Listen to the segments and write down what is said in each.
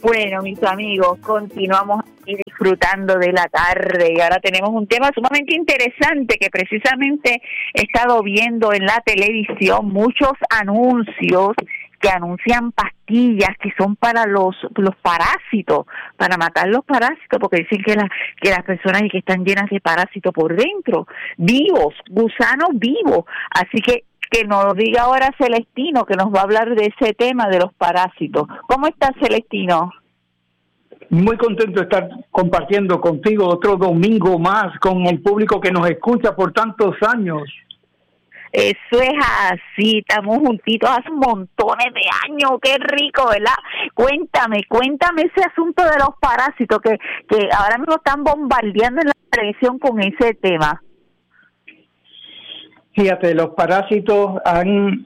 Bueno, mis amigos, continuamos aquí disfrutando de la tarde y ahora tenemos un tema sumamente interesante que precisamente he estado viendo en la televisión, muchos anuncios que anuncian pastillas que son para los parásitos, para matar los parásitos, porque dicen que las personas que están llenas de parásitos por dentro, vivos, gusanos vivos, así que nos diga ahora Celestino, que nos va a hablar de ese tema de los parásitos. ¿Cómo estás, Celestino? Muy contento de estar compartiendo contigo otro domingo más con el público que nos escucha por tantos años. Eso es así, estamos juntitos hace montones de años, qué rico, ¿verdad? Cuéntame ese asunto de los parásitos que ahora mismo están bombardeando en la televisión con ese tema. Fíjate, los parásitos han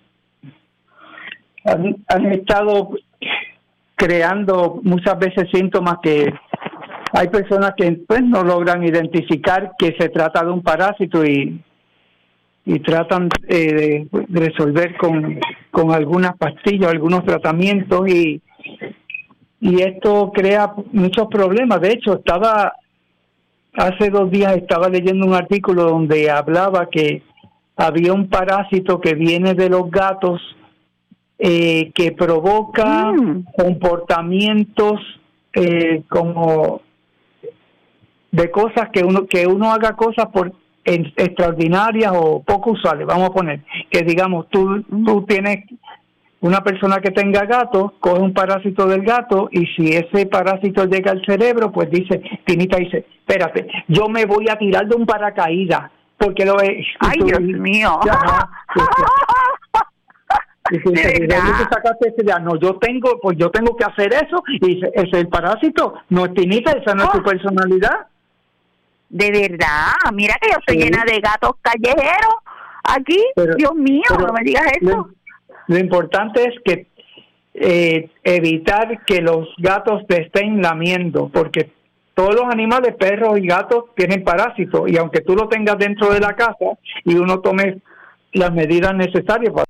estado creando muchas veces síntomas que hay personas que pues no logran identificar que se trata de un parásito y tratan de resolver con algunas pastillas, algunos tratamientos y esto crea muchos problemas. De hecho, hace 2 días estaba leyendo un artículo donde hablaba que había un parásito que viene de los gatos que provoca comportamientos como de cosas que uno haga cosas extraordinarias o poco usuales. Vamos a poner que digamos tú tienes una persona que tenga gato, coge un parásito del gato y si ese parásito llega al cerebro, pues Tinita dice, espérate, yo me voy a tirar de un paracaídas porque lo es. Ay, Dios mío. No, yo tengo que hacer eso y ese es el parásito, no es Tinita, esa no es tu personalidad. De verdad, mira que yo estoy llena de gatos callejeros aquí, pero, Dios mío, no me digas eso. Lo importante es que evitar que los gatos te estén lamiendo, porque todos los animales, perros y gatos, tienen parásitos, y aunque tú lo tengas dentro de la casa y uno tome las medidas necesarias para...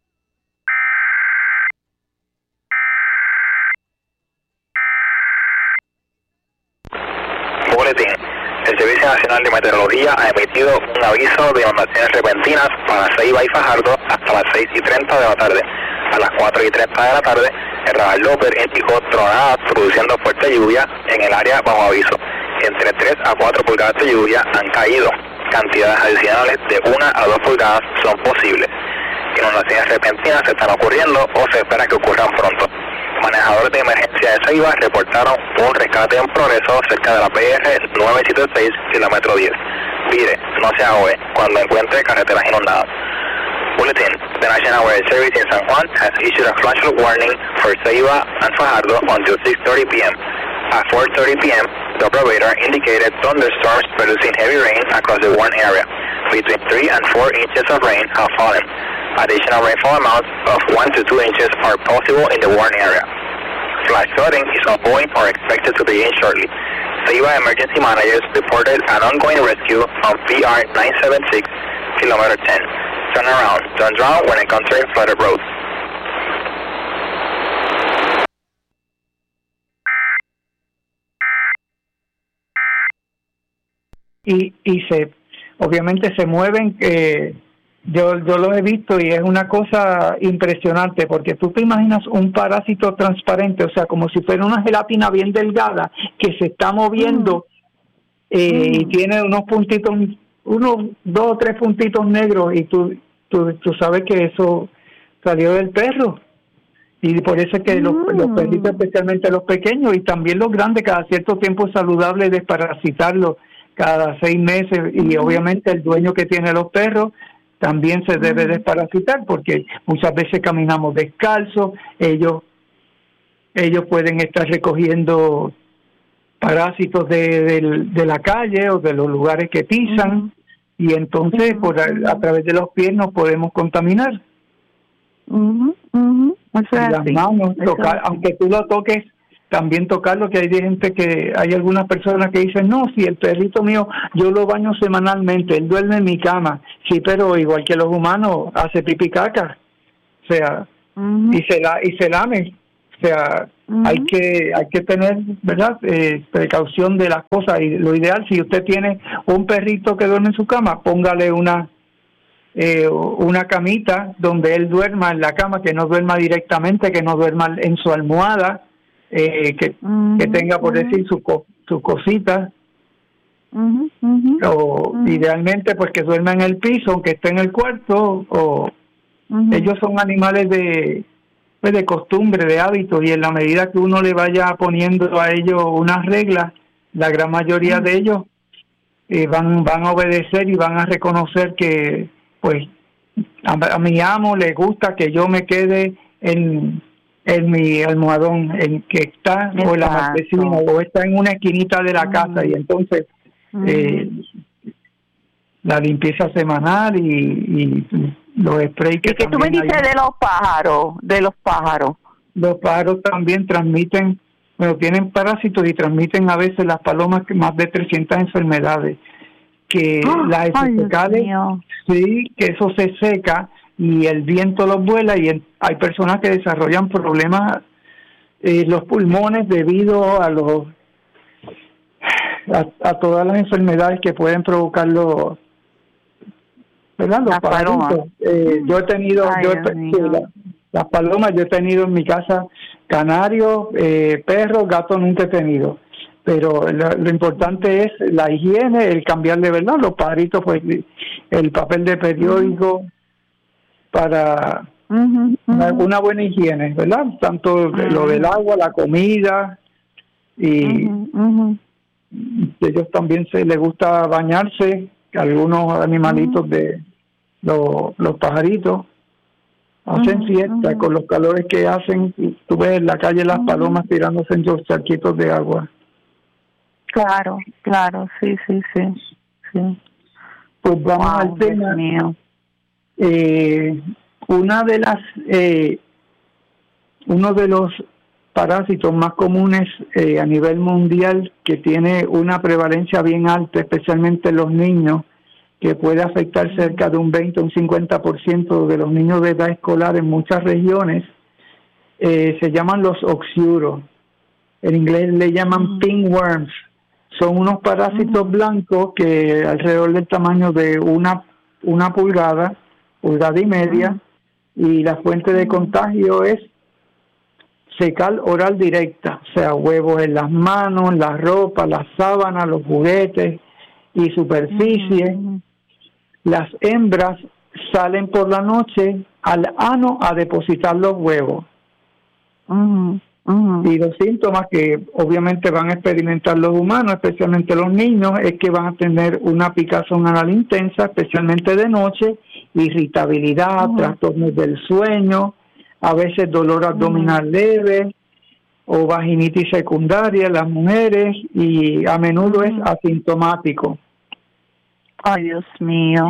Boletín. El Servicio Nacional de Meteorología ha emitido un aviso de inundaciones repentinas para Ceiba y Fajardo hasta las 6:30 de la tarde. A las 4:30 de la tarde, el radar Doppler indicó tronadas produciendo fuerte lluvia en el área bajo aviso. Entre 3 a 4 pulgadas de lluvia han caído. Cantidades adicionales de 1 a 2 pulgadas son posibles. Inundaciones repentinas se están ocurriendo o se espera que ocurran pronto. Manejadores de emergencia de Ceiba reportaron un rescate en progreso cerca de la PR 976, kilómetro 10. Vire, no se ahogue cuando encuentre carreteras inundadas. Bulletin. The National Weather Service in San Juan has issued a flash flood warning for Ceiba and Fajardo until 6:30 p.m. At 4:30 p.m., the operator indicated thunderstorms producing heavy rain across the warned area. Between 3 and 4 inches of rain have fallen. Additional rainfall amounts of 1 to 2 inches are possible in the warned area. Flash flooding is ongoing or expected to begin shortly. Ceiba emergency managers reported an ongoing rescue on PR 976, kilometer 10. Turn around, don't drown when encountering flooded roads. Y obviamente se mueven, yo los he visto y es una cosa impresionante porque tú te imaginas un parásito transparente, o sea, como si fuera una gelatina bien delgada que se está moviendo y tiene unos puntitos, 2 o 3 puntitos negros y tú sabes que eso salió del perro. Y por eso es que los perritos, especialmente los pequeños y también los grandes, cada cierto tiempo es saludable desparasitarlos cada 6 meses y obviamente el dueño que tiene los perros también se debe desparasitar porque muchas veces caminamos descalzos, ellos pueden estar recogiendo parásitos de la calle o de los lugares que pisan y entonces a través de los pies nos podemos contaminar. Las manos, tocar, aunque tú lo toques, también tocarlo, que hay algunas personas que dicen, no, si el perrito mío, yo lo baño semanalmente, él duerme en mi cama, sí, pero igual que los humanos, hace pipí caca, o sea, y se lame, o sea, hay que tener, ¿verdad? Precaución de las cosas, y lo ideal, si usted tiene un perrito que duerme en su cama, póngale una camita donde él duerma en la cama, que no duerma directamente, que no duerma en su almohada, que tenga, por decir, sus cositas, o idealmente pues que duerma en el piso, aunque esté en el cuarto, o ellos son animales de costumbre, de hábito, y en la medida que uno le vaya poniendo a ellos unas reglas, la gran mayoría de ellos van a obedecer y van a reconocer que pues a mi amo le gusta que yo me quede en mi almohadón, en que está o en la marquesina o está en una esquinita de la casa, y entonces la limpieza semanal y los sprays que... ¿Y qué tú me dices de los pájaros? Los pájaros también transmiten, tienen parásitos y transmiten a veces las palomas más de 300 enfermedades. Que las fecales, sí, que eso se seca y el viento los vuela, y hay personas que desarrollan problemas los pulmones debido a todas las enfermedades que pueden provocar los pajaritos. Yo he tenido las palomas, yo he tenido en mi casa canarios, perros, gatos nunca he tenido. Pero lo importante es la higiene, el cambiarle, ¿verdad? Los pajaritos, pues el papel de periódico para una buena higiene, ¿verdad? Tanto lo del agua, la comida, y ellos también les gusta bañarse, algunos animalitos de los pajaritos hacen fiesta con los calores que hacen. Tú ves en la calle las palomas tirándose en los charquitos de agua. Claro, sí. Pues vamos al tema. Uno de los parásitos más comunes a nivel mundial, que tiene una prevalencia bien alta, especialmente en los niños, que puede afectar cerca de un 20 o un 50% de los niños de edad escolar en muchas regiones, se llaman los oxiuros. En inglés le llaman pinworms. Son unos parásitos blancos que alrededor del tamaño de una pulgada y media, y la fuente de contagio es fecal oral directa, o sea, huevos en las manos, la ropa, las sábanas, los juguetes y superficie. Las hembras salen por la noche al ano a depositar los huevos. Y los síntomas que obviamente van a experimentar los humanos, especialmente los niños, es que van a tener una picazón anal intensa, especialmente de noche, irritabilidad, trastornos del sueño, a veces dolor abdominal leve o vaginitis secundaria en las mujeres, y a menudo es asintomático. Ay, Dios mío.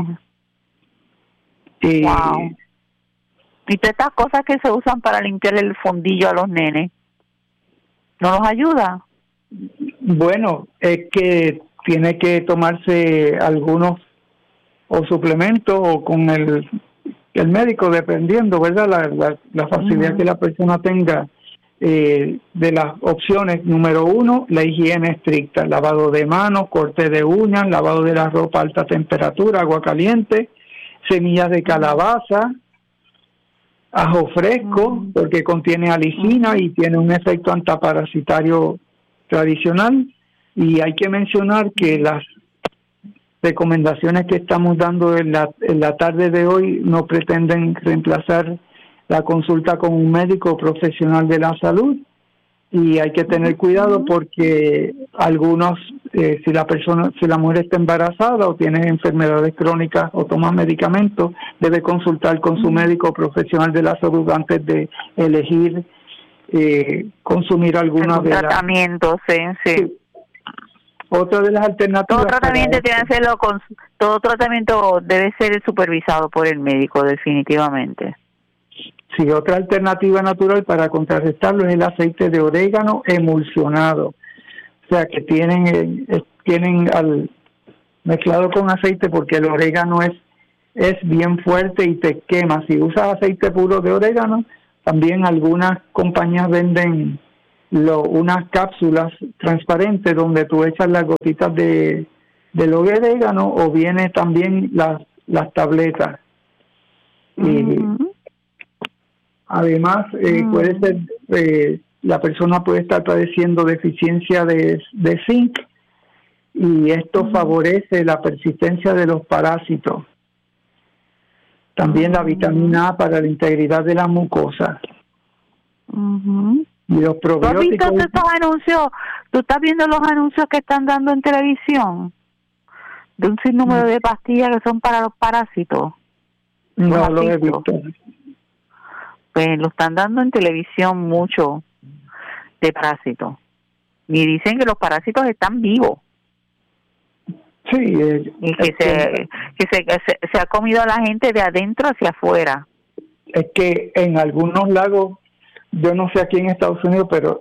Wow. Y todas estas cosas que se usan para limpiar el fondillo a los nenes, ¿no los ayuda? Bueno, es que tiene que tomarse algunos o suplementos o con el médico, dependiendo, ¿verdad? La facilidad que la persona tenga. De las opciones, número 1, la higiene estricta: lavado de manos, corte de uñas, lavado de la ropa a alta temperatura, agua caliente, semillas de calabaza, ajo fresco, porque contiene alicina y tiene un efecto antiparasitario tradicional. Y hay que mencionar que las recomendaciones que estamos dando en la tarde de hoy no pretenden reemplazar la consulta con un médico profesional de la salud, y hay que tener cuidado porque algunos, si la mujer está embarazada o tiene enfermedades crónicas o toma medicamentos, debe consultar con su médico profesional de la salud antes de elegir consumir alguna de las tratamientos. Sí. Otra de las alternativas. Todo tratamiento debe ser supervisado por el médico, definitivamente. Sí, otra alternativa natural para contrarrestarlo es el aceite de orégano emulsionado. O sea, que tienen mezclado con aceite, porque el orégano es bien fuerte y te quema. Si usas aceite puro de orégano, también algunas compañías venden unas cápsulas transparentes donde tú echas las gotitas del orégano, o viene también las tabletas. Y además puede ser, la persona puede estar padeciendo deficiencia de zinc, y esto favorece la persistencia de los parásitos. También la vitamina A para la integridad de la mucosa. Y los probióticos. ¿Tú has visto estos anuncios? ¿Tú estás viendo los anuncios que están dando en televisión? De un sinnúmero de pastillas que son para los parásitos. No lo he visto. Pues lo están dando en televisión mucho, de parásitos. Y dicen que los parásitos están vivos. Sí. Y que se ha comido a la gente de adentro hacia afuera. Es que en algunos lagos, yo no sé aquí en Estados Unidos, pero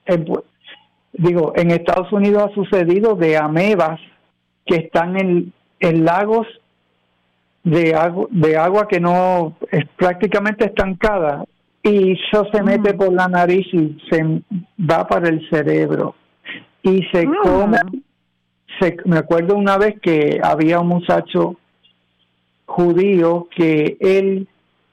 en Estados Unidos ha sucedido de amebas que están en lagos de agua que no es prácticamente estancada, y eso se mete por la nariz y se va para el cerebro y se come. Me acuerdo una vez que había un muchacho judío que él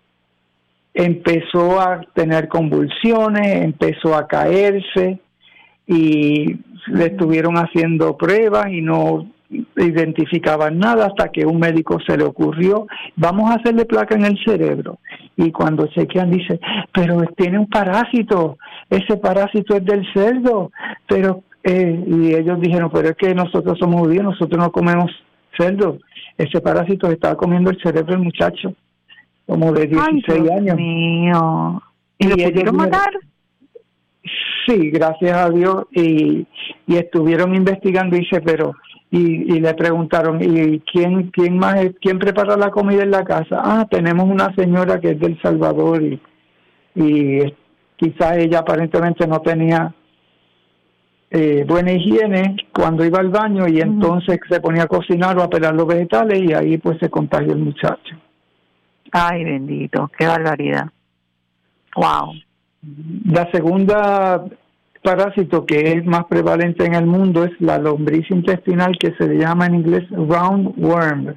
empezó a tener convulsiones, empezó a caerse, y le estuvieron haciendo pruebas y no identificaban nada, hasta que un médico se le ocurrió: vamos a hacerle placa en el cerebro. Y cuando chequean, dice: pero tiene un parásito, ese parásito es del cerdo. Pero y ellos dijeron: pero es que nosotros somos judíos, nosotros no comemos cerdo. Ese parásito estaba comiendo el cerebro del muchacho, como de 16 años. Mío. ¿Y lo pudieron matar? Sí, gracias a Dios. Y estuvieron investigando, dice, pero y le preguntaron: ¿y quién prepara la comida en la casa? Tenemos una señora que es del Salvador, y quizás ella aparentemente no tenía buena higiene cuando iba al baño, y entonces se ponía a cocinar o a pelar los vegetales, y ahí pues se contagió el muchacho. Ay, bendito, qué barbaridad. Wow. La segunda parásito que es más prevalente en el mundo es la lombriz intestinal, que se le llama en inglés roundworm.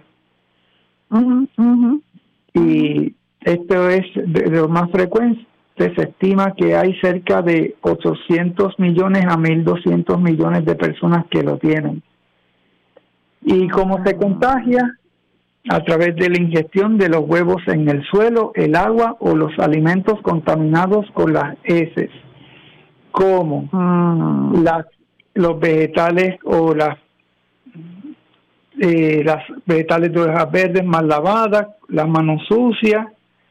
Y esto es de lo más frecuente. Se estima que hay cerca de 800 millones a 1.200 millones de personas que lo tienen. ¿Y cómo se contagia? A través de la ingestión de los huevos en el suelo, el agua o los alimentos contaminados con las heces, como los vegetales o las vegetales de hojas verdes mal lavadas, las manos sucias,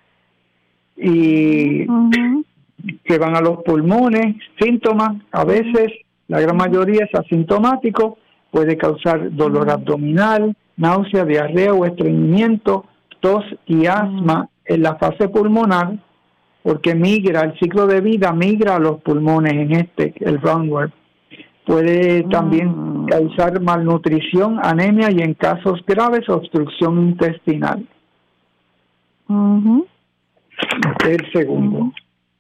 y que van a los pulmones. Síntomas: a veces, la gran mayoría es asintomático, puede causar dolor abdominal, náusea, diarrea o estreñimiento, tos y asma en la fase pulmonar, porque el ciclo de vida migra a los pulmones el roundworm. Puede también causar malnutrición, anemia, y en casos graves obstrucción intestinal. El segundo.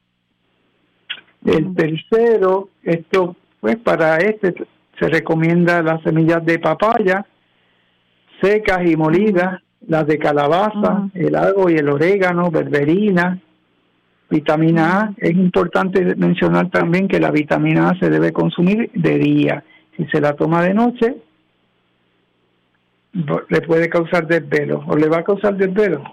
El tercero, para se recomienda las semillas de papaya secas y molidas, las de calabaza, el ajo y el orégano, berberina, vitamina A. Es importante mencionar también que la vitamina A se debe consumir de día. Si se la toma de noche, le puede causar desvelo, o le va a causar desvelo.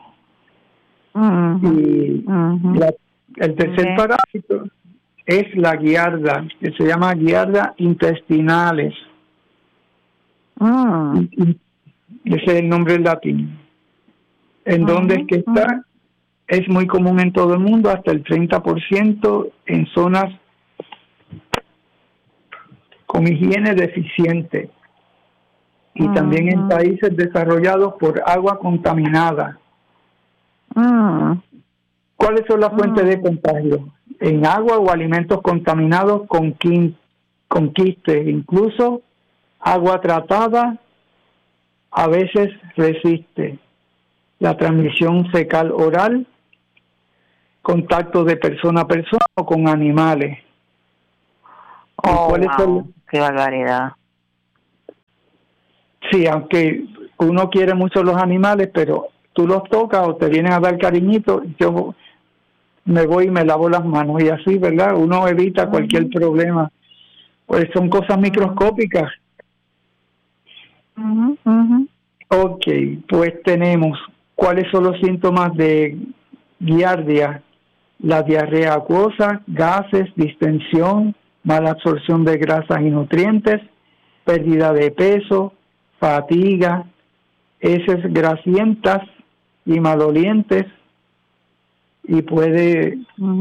Y el tercer parásito es la giardia, que se llama giardia intestinalis. Ese es el nombre en latín. ¿En dónde es que está? Es muy común en todo el mundo, hasta el 30% en zonas con higiene deficiente, y también en países desarrollados por agua contaminada. ¿Cuáles son las fuentes de contagio? En agua o alimentos contaminados con quistes, incluso agua tratada a veces resiste. La transmisión fecal oral, contacto de persona a persona o con animales. Oh, wow. Qué barbaridad. Sí, aunque uno quiere mucho los animales, pero tú los tocas o te vienen a dar cariñito, yo me voy y me lavo las manos y así, ¿verdad? Uno evita cualquier problema. Pues son cosas microscópicas. Ok, pues tenemos, ¿cuáles son los síntomas de giardia? La diarrea acuosa, gases, distensión, mala absorción de grasas y nutrientes, pérdida de peso, fatiga, heces grasientas y malolientes, y puede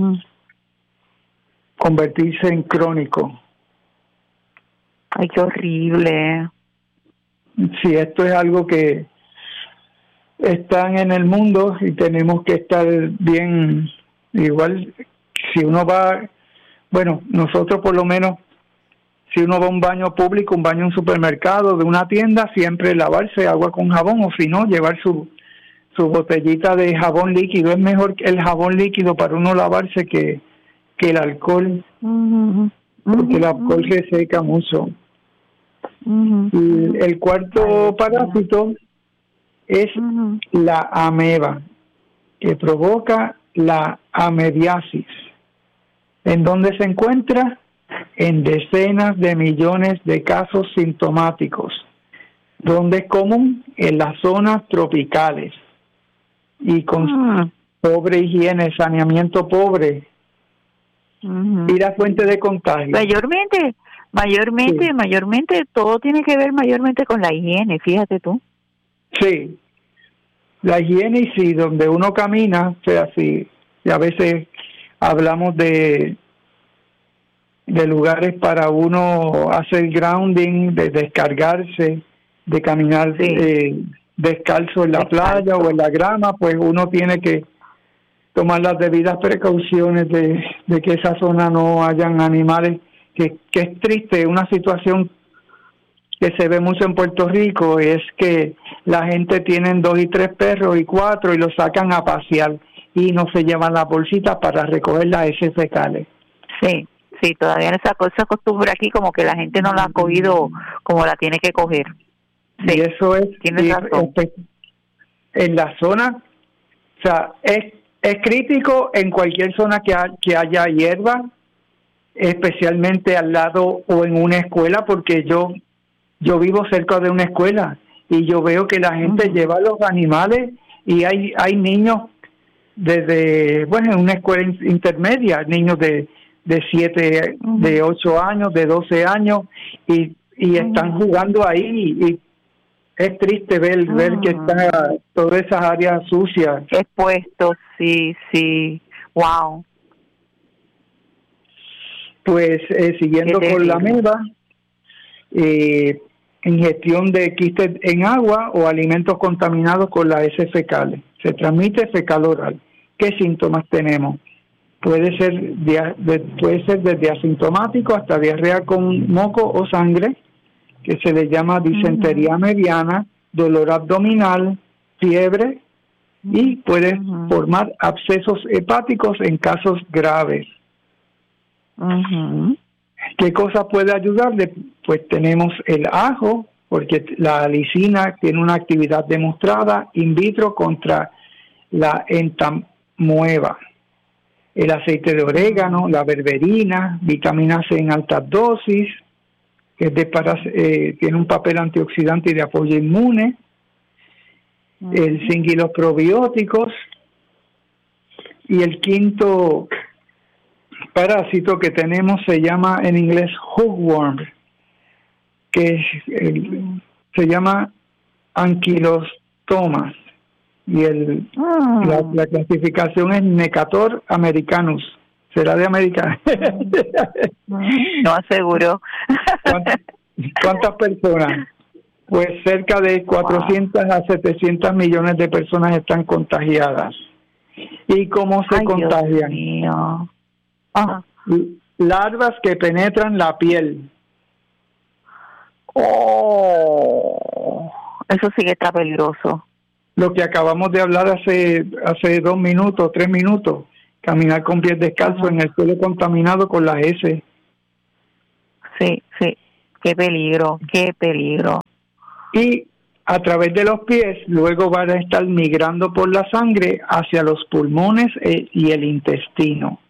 convertirse en crónico. Ay, qué horrible. Sí, esto es algo que están en el mundo y tenemos que estar bien. Igual, si uno va, bueno, nosotros por lo menos, si uno va a un baño público, un baño en un supermercado, de una tienda, siempre lavarse agua con jabón, o si no, llevar su botellita de jabón líquido. Es mejor el jabón líquido para uno lavarse que el alcohol, porque el alcohol reseca mucho. Y el cuarto parásito es la ameba, que provoca la amebiasis. ¿En dónde se encuentra? En decenas de millones de casos sintomáticos. ¿Dónde es común? En las zonas tropicales. Y con pobre higiene, saneamiento pobre. Y la fuente de contagio. Mayormente, todo tiene que ver mayormente con la higiene, fíjate tú. Sí, la higiene, y sí, donde uno camina, o sea, sí, y a veces hablamos de lugares para uno hacer grounding, de descargarse, de caminar descalzo en la playa o en la grama, pues uno tiene que tomar las debidas precauciones de que esa zona no hayan animales, que es triste. Una situación que se ve mucho en Puerto Rico es que la gente tiene 2 y 3 perros y 4 y los sacan a pasear y no se llevan las bolsitas para recoger las heces fecales. Sí, todavía esa costumbre aquí como que la gente no la ha cogido como la tiene que coger. Sí, y eso es en la zona, o sea, es crítico en cualquier zona que haya hierba, especialmente al lado o en una escuela, porque yo vivo cerca de una escuela y yo veo que la gente lleva los animales y hay niños desde, en una escuela intermedia, niños de 7, de 8 años, de 12 años y están jugando ahí, y es triste ver que están todas esas áreas sucias. Expuestos, sí, wow. Pues siguiendo con la ameba, ingestión de quistes en agua o alimentos contaminados con las heces fecales. Se transmite fecal oral. ¿Qué síntomas tenemos? Puede ser desde asintomático hasta diarrea con moco o sangre, que se le llama disentería mediana, dolor abdominal, fiebre, y puede formar abscesos hepáticos en casos graves. ¿Qué cosa puede ayudarle? Pues tenemos el ajo, porque la alicina tiene una actividad demostrada in vitro contra la entamoeba. El aceite de orégano, la berberina, vitamina C en altas dosis, que tiene un papel antioxidante y de apoyo inmune. El zinc y los probióticos. Y el quinto parásito que tenemos se llama en inglés hookworm, que se llama anquilostomas, y la clasificación es Necator americanus. ¿Será de América? No aseguro. ¿Cuántas personas? Pues cerca de 400 a 700 millones de personas están contagiadas. ¿Y cómo se contagian? Dios mío. Larvas que penetran la piel. Eso sí que está peligroso. Lo que acabamos de hablar hace 2 minutos, 3 minutos. Caminar con pies descalzos en el suelo contaminado con las heces. sí, qué peligro. Y a través de los pies, luego van a estar migrando por la sangre hacia los pulmones y el intestino.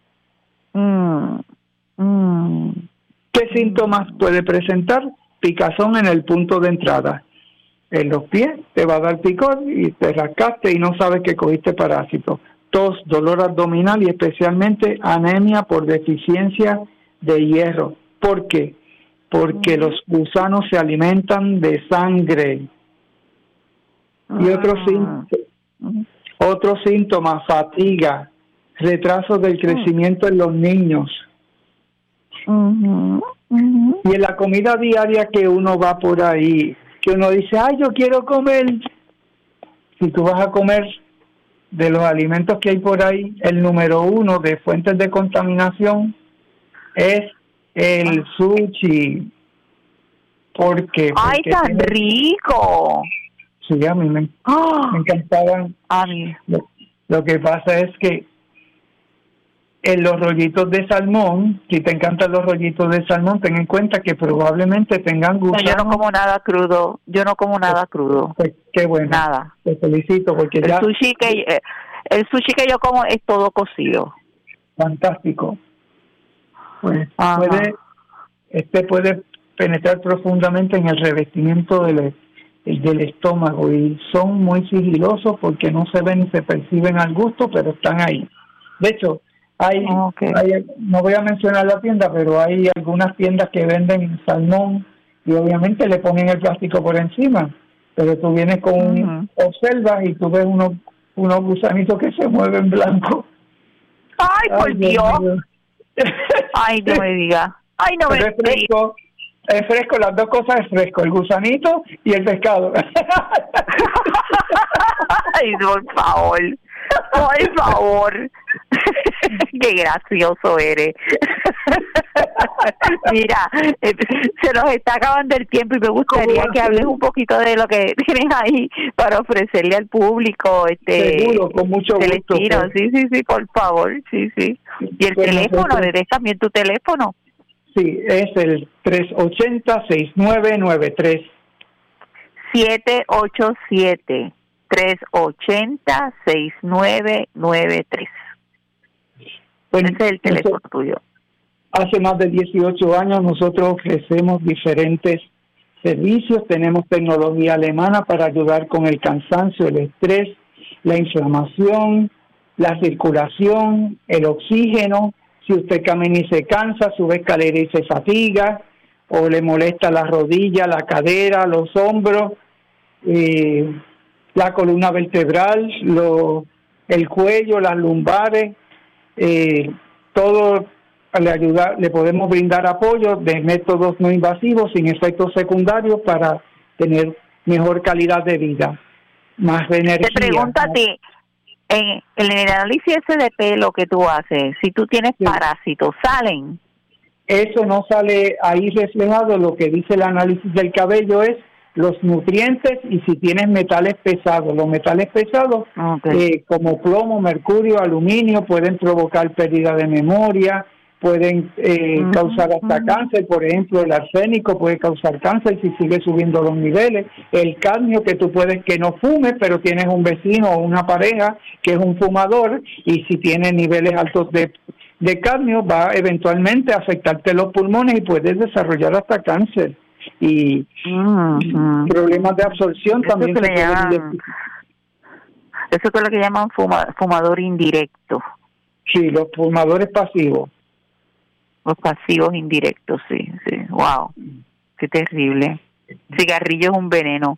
¿Qué síntomas puede presentar? Picazón en el punto de entrada. En los pies te va a dar picor y te rascaste y no sabes que cogiste parásito. Tos, dolor abdominal y especialmente anemia por deficiencia de hierro. ¿Por qué? Porque los gusanos se alimentan de sangre. Y otros síntomas, fatiga, retraso del crecimiento en los niños. Y en la comida diaria que uno va por ahí, que uno dice, ay, yo quiero comer. Si tú vas a comer de los alimentos que hay por ahí, el número 1 de fuentes de contaminación es el sushi. ¿Por qué? ¡Ay, tan rico! Sí, a mí me encantaban. A mí. Lo que pasa es que en los rollitos de salmón, si te encantan los rollitos de salmón, ten en cuenta que probablemente tengan gusanos. No, yo no como nada crudo. Pues qué bueno. Nada. Te felicito porque el sushi que yo como es todo cocido. Fantástico. Pues puede penetrar profundamente en el revestimiento del estómago y son muy sigilosos porque no se ven ni se perciben al gusto, pero están ahí. De hecho, hay, no voy a mencionar la tienda, pero hay algunas tiendas que venden salmón y obviamente le ponen el plástico por encima, pero tú vienes observas y tú ves unos gusanitos que se mueven blancos. ¡Ay, por Dios! Ay, no me diga. Ay, no me diga. Es fresco, las dos cosas es fresco, el gusanito y el pescado. Ay, por favor. Qué gracioso eres. Mira, se nos está acabando el tiempo y me gustaría que hables un poquito de lo que tienes ahí para ofrecerle al público. Seguro, con mucho gusto. Sí, por favor, sí. Y el teléfono, ¿le des también tu teléfono? Sí, es el 380-6993. 787-380-6993. Ese es el teléfono tuyo. Hace más de 18 años nosotros ofrecemos diferentes servicios. Tenemos tecnología alemana para ayudar con el cansancio, el estrés, la inflamación, la circulación, el oxígeno. Si usted camina y se cansa, sube escalera y se fatiga, o le molesta la rodilla, la cadera, los hombros, la columna vertebral, el cuello, las lumbares, todo le podemos brindar apoyo de métodos no invasivos sin efectos secundarios para tener mejor calidad de vida, más energía. Te pregunto a ti, en el análisis ese de pelo que tú haces, si tú tienes parásitos, ¿salen? Eso no sale ahí reflejado. Lo que dice el análisis del cabello es los nutrientes y si tienes metales pesados. Los metales pesados, como plomo, mercurio, aluminio, pueden provocar pérdida de memoria, pueden causar hasta cáncer. Por ejemplo, el arsénico puede causar cáncer si sigue subiendo los niveles. El cadmio, que tú puedes que no fumes, pero tienes un vecino o una pareja que es un fumador, y si tiene niveles altos de cadmio, va eventualmente a afectarte los pulmones y puedes desarrollar hasta cáncer. Y problemas de absorción eso también. Eso es lo que llaman fumador indirecto. Sí, los fumadores pasivos. Los pasivos indirectos, sí. Wow, qué terrible. Cigarrillo es un veneno.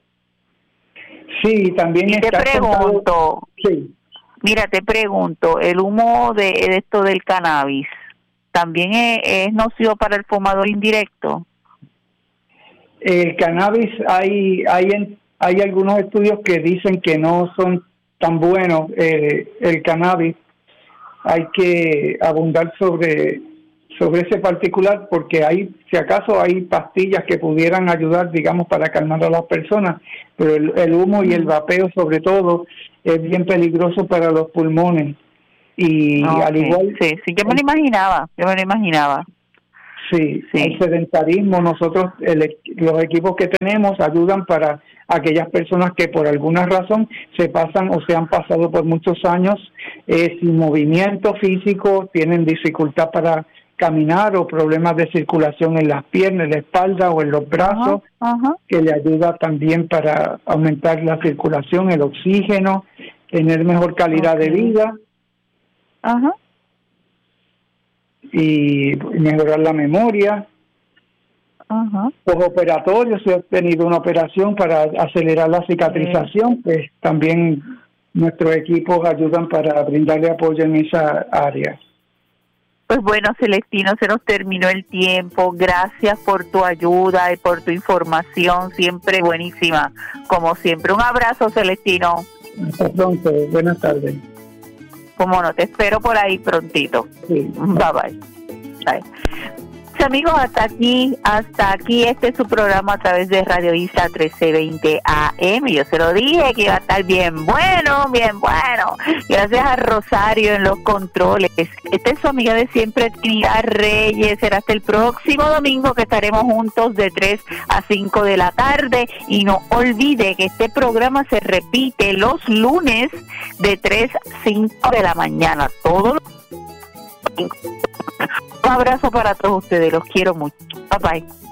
Sí, también y te pregunto, mira, te pregunto, el humo de esto del cannabis, ¿también es nocivo para el fumador indirecto? El cannabis, hay algunos estudios que dicen que no son tan buenos. El cannabis, hay que abundar sobre ese particular, porque si acaso hay pastillas que pudieran ayudar, digamos, para calmar a las personas, pero el humo y el vapeo sobre todo es bien peligroso para los pulmones. Y al igual... Sí, yo me lo imaginaba. Sí, el sedentarismo, nosotros, los equipos que tenemos ayudan para aquellas personas que por alguna razón se pasan o se han pasado por muchos años sin movimiento físico, tienen dificultad para caminar o problemas de circulación en las piernas, en la espalda o en los brazos, que le ayuda también para aumentar la circulación, el oxígeno, tener mejor calidad de vida. Y mejorar la memoria. Postoperatorio, se ha tenido una operación para acelerar la cicatrización, pues también nuestros equipos ayudan para brindarle apoyo en esa área. Pues bueno, Celestino, se nos terminó el tiempo. Gracias por tu ayuda y por tu información, siempre buenísima, como siempre. Un abrazo, Celestino. Hasta pronto, buenas tardes. Como no, te espero por ahí prontito. Sí. Bye. Amigos, hasta aquí este es su programa a través de Radio Isla 1320 AM. Yo se lo dije que iba a estar bien bueno. Gracias a Rosario en los controles. Esta es su amiga de siempre, Trinidad Reyes. Será hasta el próximo domingo que estaremos juntos de 3 a 5 de la tarde. Y no olvide que este programa se repite los lunes de 3 a 5 de la mañana. Todos los domingos. Un abrazo para todos ustedes, los quiero mucho. Bye bye.